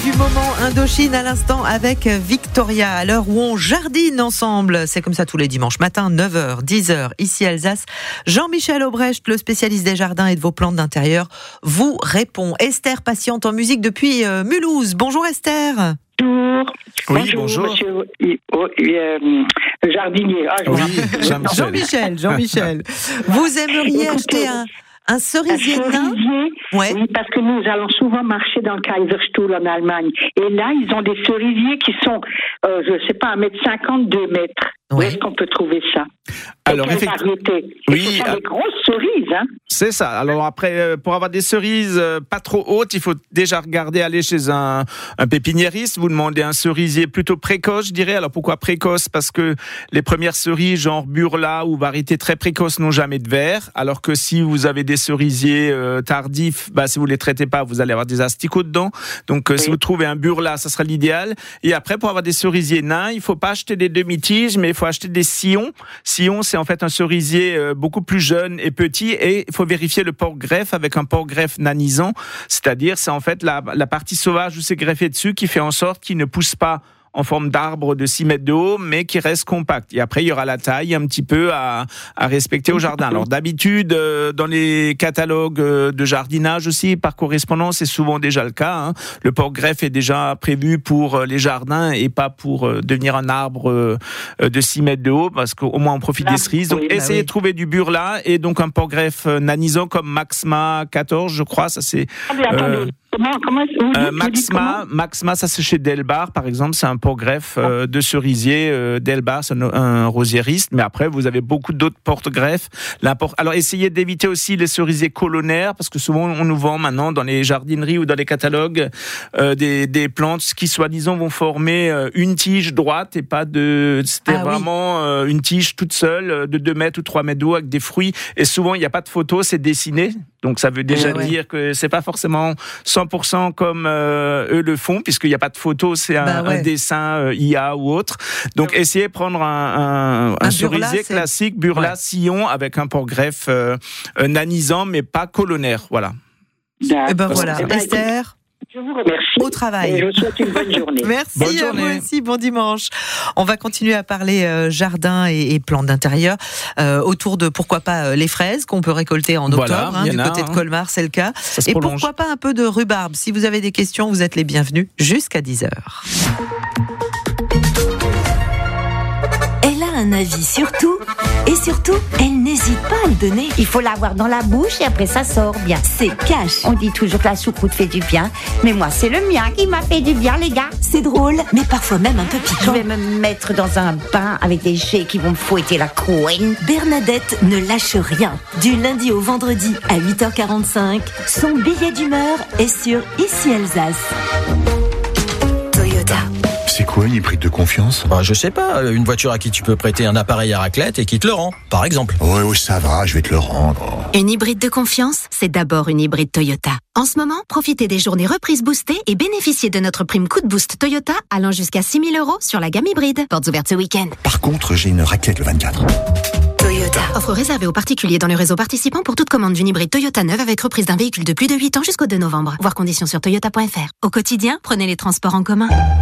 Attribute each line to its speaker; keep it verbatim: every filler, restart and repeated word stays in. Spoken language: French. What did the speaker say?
Speaker 1: du moment Indochine à l'instant avec Victoria, à l'heure où on jardine ensemble. C'est comme ça tous les dimanches matin, neuf heures, dix heures, ici Alsace. Jean-Michel Aubrecht, le spécialiste des jardins et de vos plantes d'intérieur, vous répond. Esther, patiente en musique depuis euh, Mulhouse. Bonjour Esther.
Speaker 2: Bonjour.
Speaker 3: Oui, bonjour.
Speaker 2: Monsieur oh, euh, jardinier. Ah, je
Speaker 3: Oui,
Speaker 1: Jean-Michel. Jean-Michel, Jean-Michel. Vous aimeriez acheter un, un cerisier
Speaker 2: un
Speaker 1: nain?
Speaker 2: cerisier,
Speaker 1: Ouais.
Speaker 2: Oui, parce que nous allons souvent marcher dans le Kaiserstuhl en Allemagne. Et là, ils ont des cerisiers qui sont, euh, je ne sais pas, un mètre cinquante, deux mètres. Où
Speaker 1: Ouais.
Speaker 2: est-ce qu'on peut trouver ça?
Speaker 3: Alors,
Speaker 2: Quelle
Speaker 3: effectivement,
Speaker 2: variété?
Speaker 3: oui,
Speaker 2: Et ce sont
Speaker 3: euh,
Speaker 2: des grosses cerises, hein?
Speaker 3: c'est ça. Alors après, euh, pour avoir des cerises euh, pas trop hautes, il faut déjà regarder, aller chez un, un pépiniériste. Vous demandez un cerisier plutôt précoce, je dirais. Alors pourquoi précoce? Parce que les premières cerises, genre Burla ou variétés très précoces, n'ont jamais de verre. Alors que si vous avez des cerisiers euh, tardifs, bah, si vous les traitez pas, vous allez avoir des asticots dedans. Donc euh,
Speaker 2: Oui.
Speaker 3: si vous trouvez un Burla, ça sera l'idéal. Et après, pour avoir des cerisiers nains, il faut pas acheter des demi-tiges, mais il faut acheter des sillons. Sillon, c'est en fait un cerisier euh, beaucoup plus jeune et petit, et il faut vérifier le porte-greffe avec un porte-greffe nanisant, c'est-à-dire c'est en fait la, la partie sauvage où c'est greffé dessus qui fait en sorte qu'il ne pousse pas en forme d'arbre de six mètres de haut, mais qui reste compact. Et après, il y aura la taille un petit peu à, à respecter au jardin. Alors d'habitude, euh, dans les catalogues euh, de jardinage aussi, par correspondance, c'est souvent déjà le cas. Hein. Le porte-greffe est déjà prévu pour euh, les jardins et pas pour euh, devenir un arbre euh, de six mètres de haut, parce qu'au moins on profite
Speaker 2: Ah,
Speaker 3: des cerises. Donc
Speaker 2: oui, bah
Speaker 3: essayez
Speaker 1: oui.
Speaker 3: de trouver du Burla et donc un porte-greffe euh, nanisant comme Maxma quatorze, je crois. Ça c'est
Speaker 2: Attendez, attendez.
Speaker 3: euh,
Speaker 2: Comment, comment, vous dites-
Speaker 3: euh,
Speaker 2: vous dites
Speaker 3: Maxma, Maxma, ça c'est chez Delbar, par exemple, c'est un porte-greffe euh, de cerisier. Euh, Delbar, c'est un, un rosiériste, mais après vous avez beaucoup d'autres porte-greffes. L'import- Alors essayez d'éviter aussi les cerisiers colonnaires, parce que souvent on nous vend maintenant dans les jardineries ou dans les catalogues euh, des, des plantes qui soi-disant vont former euh, une tige droite et pas de. C'était
Speaker 1: Ah oui.
Speaker 3: vraiment euh, une tige toute seule euh, de deux mètres ou trois mètres d'eau avec des fruits. Et souvent il n'y a pas de photo, c'est dessiné. Donc ça veut déjà
Speaker 1: Ouais, ouais.
Speaker 3: dire que c'est pas forcément cent pour cent comme euh, eux le font, puisqu'il n'y a pas de photo, c'est un,
Speaker 1: Bah ouais.
Speaker 3: un dessin euh, I A ou autre. Donc essayez de prendre un, un, un
Speaker 1: Un
Speaker 3: cerisier
Speaker 1: Burla, c'est-
Speaker 3: classique, Burla
Speaker 1: Ouais.
Speaker 3: sillon, avec un porte-greffe euh, euh, nanisant, mais pas colonnaire. Voilà.
Speaker 2: comment?
Speaker 1: Eh ben
Speaker 3: Parce
Speaker 1: voilà,
Speaker 3: que-
Speaker 2: Eh ben,
Speaker 1: Esther,
Speaker 2: Je vous remercie.
Speaker 1: au travail.
Speaker 2: Et je vous souhaite une bonne journée.
Speaker 1: Merci
Speaker 3: Bonne
Speaker 1: à vous
Speaker 3: journée.
Speaker 1: aussi, bon dimanche. On va continuer à parler euh, jardin et, et plantes d'intérieur euh, autour de pourquoi pas euh, les fraises qu'on peut récolter en
Speaker 3: Voilà,
Speaker 1: octobre, hein,
Speaker 3: il y
Speaker 1: du
Speaker 3: en a,
Speaker 1: côté de
Speaker 3: hein.
Speaker 1: Colmar, c'est le cas.
Speaker 3: Ça se
Speaker 1: Et
Speaker 3: prolonge.
Speaker 1: pourquoi pas un peu de rhubarbe. Si vous avez des questions, vous êtes les bienvenus jusqu'à dix heures.
Speaker 4: Elle a un avis sur tout et surtout, elle n'hésite pas à le donner.
Speaker 5: Il faut l'avoir dans la bouche et après ça sort bien.
Speaker 4: C'est cash.
Speaker 5: On dit toujours que la choucroute fait du bien, mais moi c'est le mien qui m'a fait du bien, les gars.
Speaker 4: C'est drôle, mais parfois même un peu
Speaker 5: Je
Speaker 4: piquant.
Speaker 5: vais me mettre dans un bain avec des jets qui vont me fouetter la couenne.
Speaker 4: Bernadette ne lâche rien. Du lundi au vendredi à huit heures quarante-cinq, son billet d'humeur est sur Ici Alsace. Toyota.
Speaker 6: C'est quoi une hybride de confiance?
Speaker 7: Bah, je sais pas, une voiture à qui tu peux prêter un appareil à raclette et qui te le rend, par exemple.
Speaker 6: Ouais, ouais, ça va, je vais te le rendre.
Speaker 8: Une hybride de confiance, c'est d'abord une hybride Toyota. En ce moment, profitez des journées reprises boostées et bénéficiez de notre prime coup de boost Toyota allant jusqu'à six mille euros sur la gamme hybride. Portes ouvertes ce week-end.
Speaker 6: Par contre, j'ai une raclette le vingt-quatre.
Speaker 4: Toyota.
Speaker 8: Offre réservée aux particuliers dans le réseau participant pour toute commande d'une hybride Toyota neuve avec reprise d'un véhicule de plus de huit ans jusqu'au deux novembre. Voir conditions sur toyota point f r. Au quotidien, prenez les transports en commun.